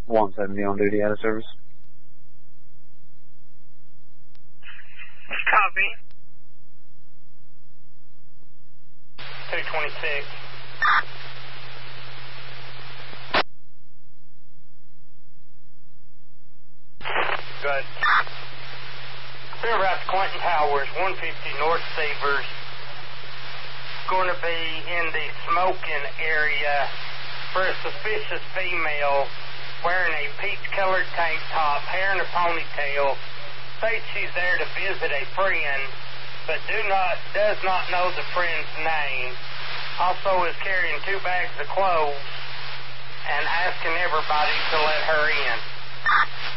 170 on duty out of service. Copy. 226. Good. Clear route to Clinton Towers, 150 North Severs. Going to be in the smoking area for a suspicious female wearing a peach-colored tank top, hair in a ponytail. States she's there to visit a friend, but does not know the friend's name. Also is carrying 2 bags of clothes and asking everybody to let her in.